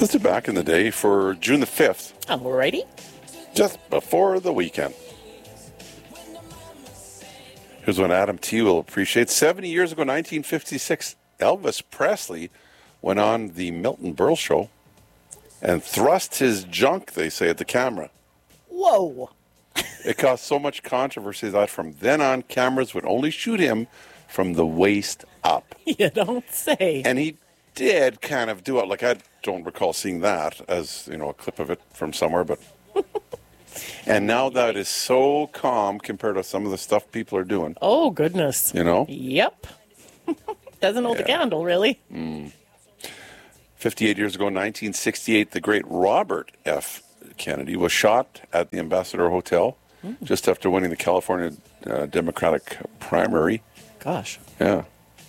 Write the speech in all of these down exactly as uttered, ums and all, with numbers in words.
Let's do back in the day for June the fifth. Alrighty. Just before the weekend. Here's one Adam T. will appreciate. seventy years ago, nineteen fifty-six, Elvis Presley went on the Milton Berle show and thrust his junk, they say, at the camera. Whoa. It caused so much controversy that from then on, cameras would only shoot him from the waist up. You don't say. And he did kind of do it. Like, I don't recall seeing that as, you know, a clip of it from somewhere, but... And now that is so calm compared to some of the stuff people are doing. Oh, goodness. You know? Yep. Doesn't hold Yeah. a candle, really. Mm. fifty-eight years ago, nineteen sixty-eight, the great Robert F. Kennedy was shot at the Ambassador Hotel mm. just after winning the California uh, Democratic primary. Gosh. Yeah.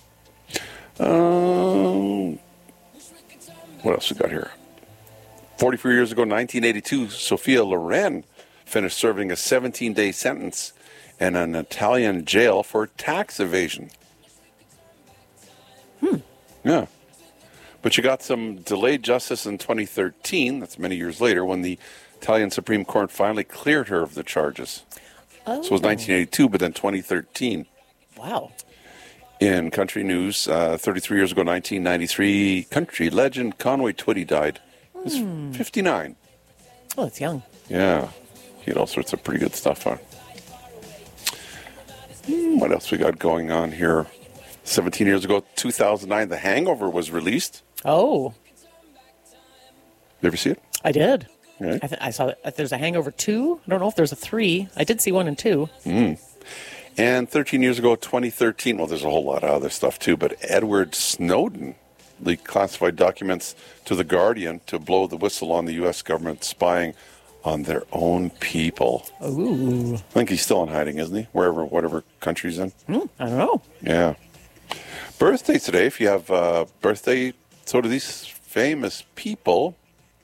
Um, what else we got here? forty-four years ago, nineteen eighty-two, Sophia Loren finished serving a seventeen-day sentence in an Italian jail for tax evasion. Hmm. Yeah. But she got some delayed justice in twenty thirteen, that's many years later, when the Italian Supreme Court finally cleared her of the charges. Oh. So it was nineteen eighty-two, but then twenty thirteen. Wow. In country news, uh, thirty-three years ago, nineteen ninety-three, country legend Conway Twitty died. He was Hmm. fifty-nine. Oh, it's young. Yeah. He had all sorts of pretty good stuff on. Hmm, what else we got going on here? seventeen years ago, two thousand nine, The Hangover was released. Oh. You ever see it? I did. Yeah. I, th- I saw that there's a Hangover two. I don't know if there's a three. I did see one and two. Mm. And thirteen years ago, twenty thirteen, well, there's a whole lot of other stuff too, but Edward Snowden leaked classified documents to The Guardian to blow the whistle on the U S government spying on their own people. Ooh. I think he's still in hiding, isn't he? Wherever, whatever country he's in. Hmm, I don't know. Yeah. Birthday today, if you have a birthday, so do these famous people.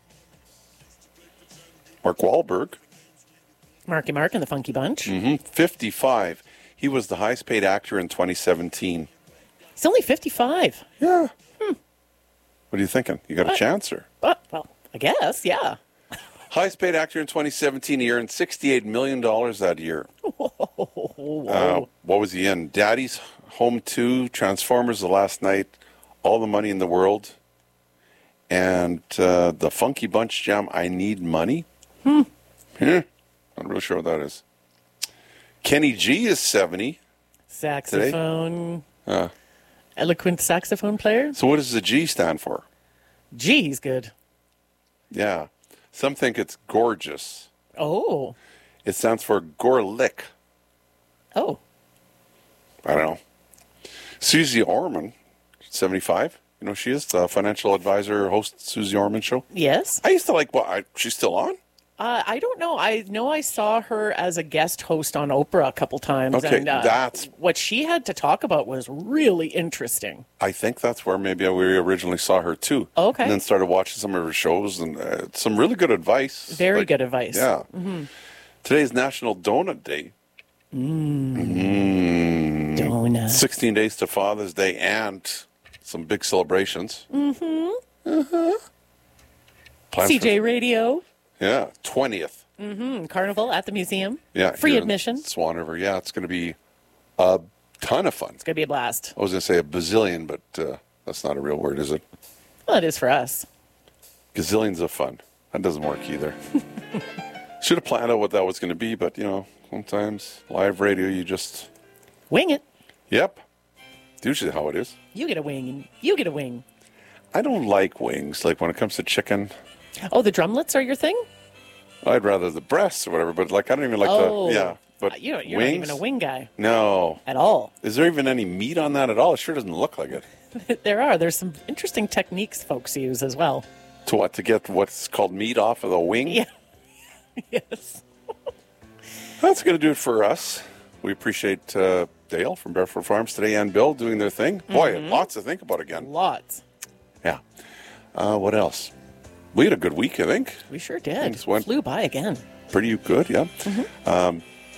Mark Wahlberg. Marky Mark and the Funky Bunch. Mm-hmm. fifty-five. He was the highest paid actor in twenty seventeen. He's only fifty-five. Yeah. Hmm. What are you thinking? You got a But- chance, or? But, well, I guess, yeah. Highest paid actor in twenty seventeen, he earned sixty-eight million dollars that year. Whoa. Uh, what was he in? Daddy's Home two, Transformers The Last Night, All the Money in the World, and uh, the Funky Bunch jam, I Need Money. Hmm. Yeah, not really sure what that is. Kenny G is seventy. Saxophone. Uh, Eloquent saxophone player. so what does the G stand for? Gee, he's good. Yeah. Some think it's gorgeous. Oh. It stands for Gorlick. Oh. I don't know. Susie Orman, seventy-five. You know who she is? The financial advisor, host Susie Orman show. Yes. I used to like, well, I, she's still on? Uh, I don't know. I know I saw her as a guest host on Oprah a couple times. Okay, and, uh, that's- what she had to talk about was really interesting. I think that's where maybe we originally saw her too. Okay. And then started watching some of her shows and uh, some really good advice. Very Like, good advice. Yeah. Mm-hmm. Today's National Donut Day. Mm. Mm. Donuts. sixteen days to Father's Day and some big celebrations. Mm-hmm. Uh-huh. Plans C J for- Radio. Yeah, twentieth. Mm-hmm. Carnival at the museum. Yeah. Free here in admission. Swan River. Yeah, it's going to be a ton of fun. It's going to be a blast. I was going to say a bazillion, but uh, that's not a real word, is it? Well, it is for us. Gazillions of fun. That doesn't work either. Should have planned out what that was going to be, but, you know, sometimes live radio, you just... Wing it. Yep. It's usually how it is. You get a wing. and You get a wing. I don't like wings. Like, when it comes to chicken, Oh, the drumlets are your thing? I'd rather the breasts or whatever, but, like, I don't even like oh. the... Yeah, but Uh, You're, you're wings? not even a wing guy No. at all. Is there even any meat on that at all? It sure doesn't look like it. There are. There's some interesting techniques folks use as well. To what? To get what's called meat off of the wing? Yeah. Yes. That's going to do it for us. We appreciate uh, Dale from Barefoot Farms today and Bill doing their thing. Boy, Mhm. lots to think about again. Lots. Yeah. Uh, what else? We had a good week, I think. We sure did. Things went Flew by again. pretty good, yeah. Mm-hmm. Um,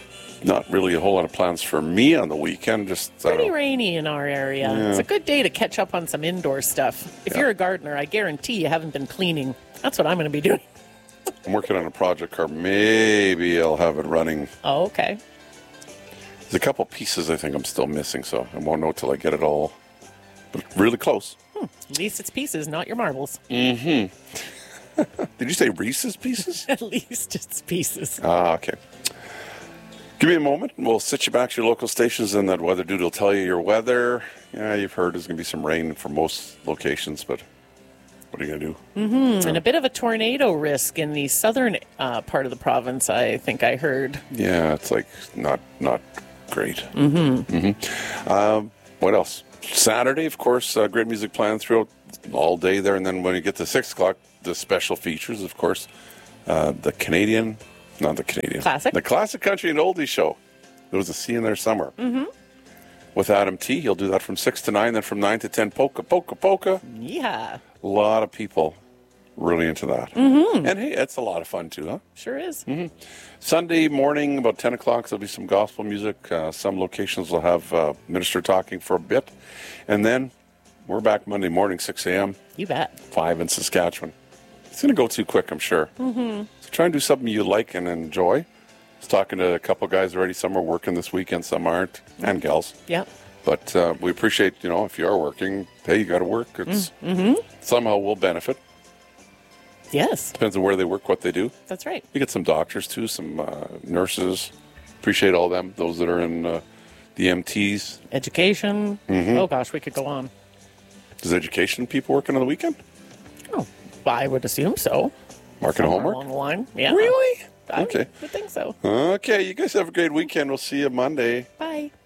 not really a whole lot of plans for me on the weekend. Just I Pretty don't know. rainy in our area. Yeah. It's a good day to catch up on some indoor stuff. If Yeah. you're a gardener, I guarantee you haven't been cleaning. That's what I'm going to be doing. I'm working on a project car. Maybe I'll have it running. Oh, okay. There's a couple pieces I think I'm still missing, so I won't know till I get it all. But really close. At least it's pieces, not your marbles. Did you say Reese's Pieces? At least it's pieces. Ah, okay. Give me a moment, and we'll sit you back to your local stations, and that weather dude will tell you your weather. Yeah, you've heard there's going to be some rain for most locations, but what are you going to do? Mm, and a bit of a tornado risk in the southern uh, part of the province, I think I heard. Yeah, it's like not not great. Mm-hmm. Mm-hmm. Um, what else? Saturday, of course, uh, great music planned throughout all day there, and then when you get to six o'clock, the special features, of course, uh, the Canadian, not the Canadian, Classic. the Classic Country and Oldies Show. There was a C in there somewhere. Mm-hmm. With Adam T, he'll do that from six to nine, then from nine to ten, polka, polka, polka. Yeah, A lot of people really into that. Mm-hmm. And hey, it's a lot of fun too, huh? sure is. Mm-hmm. Sunday morning, about ten o'clock, there'll be some gospel music. Uh, some locations will have uh, minister talking for a bit. And then we're back Monday morning, six a.m., You bet. five in Saskatchewan. It's going to go too quick, I'm sure. Mm-hmm. So try and do something you like and enjoy. I was talking to a couple guys already. Some are working this weekend, some aren't, and gals. Yep. But uh, we appreciate, you know, if you are working, hey, you got to work. It's Mm-hmm. somehow we'll benefit. Yes, Depends on where they work, what they do. that's right. You get some doctors too, some uh, nurses. Appreciate all them. Those that are in uh, the M Ts. Education. Mm-hmm. Oh, gosh, we could go on. Does education people working on the weekend? Oh, I would assume so. Marking Somewhere homework? along the line. Yeah. Really? I Okay. would think so. Okay. You guys have a great weekend. We'll see you Monday. Bye.